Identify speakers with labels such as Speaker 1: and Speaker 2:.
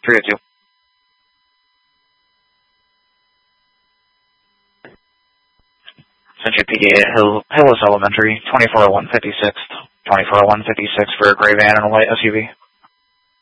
Speaker 1: 302. Century PD at Hillis Elementary, 2401 56th. 2401 56 for a gray van and a white SUV.